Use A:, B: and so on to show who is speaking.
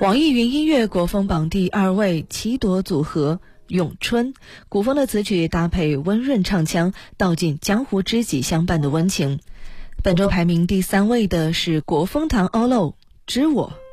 A: 网易云音乐国风榜第2位7朵组合咏春，古风的词曲搭配温润唱腔，道尽江湖知己相伴的温情。本周排名第3位的是国风堂 OLO 知我。